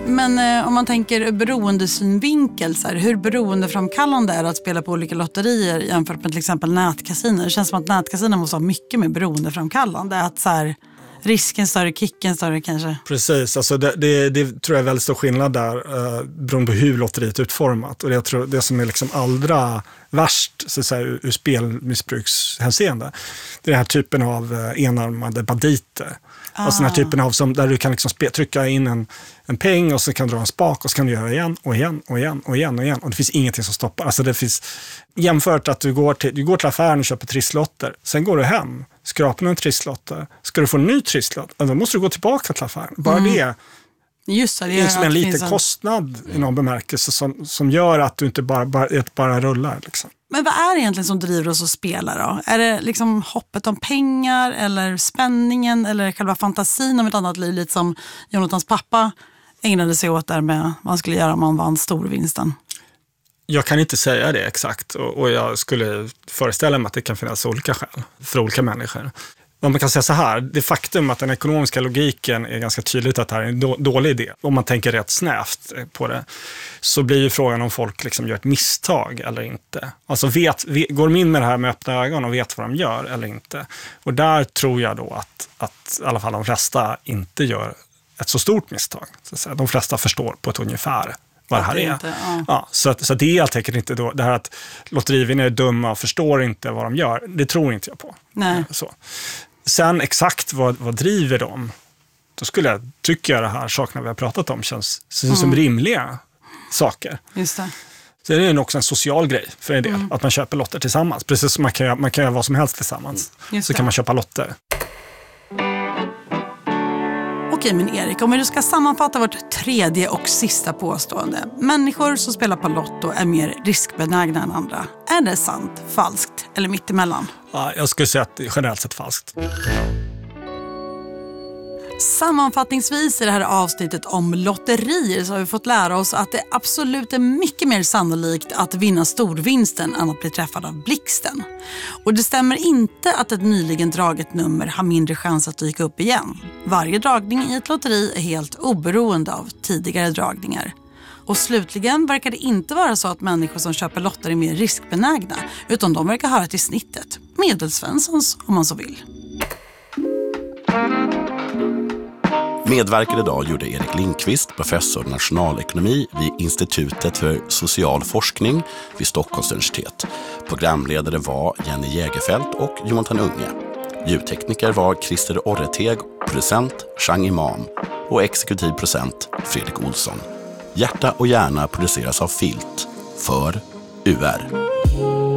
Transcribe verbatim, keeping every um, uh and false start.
Men eh, om man tänker beroendesynvinkel, så här, hur beroendeframkallande är det att spela på olika lotterier jämfört med till exempel nätkasiner? Det känns som att nätkasiner måste vara mycket mer beroendeframkallande. Att så här, risken större, kicken större kanske. Precis, alltså det, det, det tror jag är väldigt stor skillnad där eh, beroende på hur lotteriet är utformat. Och det, jag tror, det som är liksom allra värst så att säga, ur, ur spelmissbrukshänseende, det är den här typen av eh, enarmade banditer. Ah. Alltså den här typen av som, där du kan liksom spe, trycka in en, en peng och så kan du dra en spak och så kan du göra igen och igen och igen och igen och igen. Och det finns ingenting som stoppar. Alltså det finns, jämfört att du går till, du går till affären och köper trisslotter. Sen går du hem, skrapar en trisslotter. Ska du få en ny trisslott, då måste du gå tillbaka till affären. Bara mm. det. Just det, det är som en liten en... kostnad i någon bemärkelse som, som gör att du inte bara, bara, bara rullar. Liksom. Men vad är det egentligen som driver oss att spela då? Är det liksom hoppet om pengar eller spänningen eller själva fantasin om ett annat liv? Lite som Jonathans pappa ägnade sig åt där med vad man skulle göra om man vann storvinsten. Jag kan inte säga det exakt och, och jag skulle föreställa mig att det kan finnas olika skäl för olika människor. Om man kan säga så här, det faktum att den ekonomiska logiken är ganska tydligt att det här är en då, dålig idé. Om man tänker rätt snävt på det så blir ju frågan om folk liksom gör ett misstag eller inte. Alltså vet, vet, går de in med det här med öppna ögon och vet vad de gör eller inte. Och där tror jag då att, att i alla fall de flesta inte gör ett så stort misstag. Så att säga. De flesta förstår på ett ungefär vad det här är. Inte, ja. Ja, så, att, så det är helt enkelt inte då, det här att lotterivinnare är dumma och förstår inte vad de gör. Det tror inte jag på. Nej. Så. Sen exakt vad, vad driver dem, då skulle jag tycka det här sakerna vi har pratat om känns, känns mm. som rimliga saker. Just det. Så det är också en social grej för en del, mm. att man köper lotter tillsammans. Precis som man kan, man kan göra vad som helst tillsammans. Just så det. Kan man köpa lotter. Okej, men Erik, om vi ska sammanfatta vårt tredje och sista påstående. Människor som spelar på lotto är mer riskbenägna än andra. Är det sant, falskt eller mittemellan? Ja, jag skulle säga att det är generellt sett falskt. Sammanfattningsvis i det här avsnittet om lotterier så har vi fått lära oss att det absolut är mycket mer sannolikt att vinna storvinsten än att bli träffad av blixten. Och det stämmer inte att ett nyligen draget nummer har mindre chans att dyka upp igen. Varje dragning i ett lotteri är helt oberoende av tidigare dragningar. Och slutligen verkar det inte vara så att människor som köper lotter är mer riskbenägna, utan de verkar höra till snittet. Medelsvenssons om man så vill. Medverkade idag gjorde Erik Lindqvist, professor i nationalekonomi vid Institutet för social forskning vid Stockholms universitet. Programledare var Jenny Jägerfelt och Jonathan Unge. Ljudtekniker var Christer Orreteg, producent Chang Imam och exekutiv producent Fredrik Olsson. Hjärta och hjärna produceras av Filt för U R.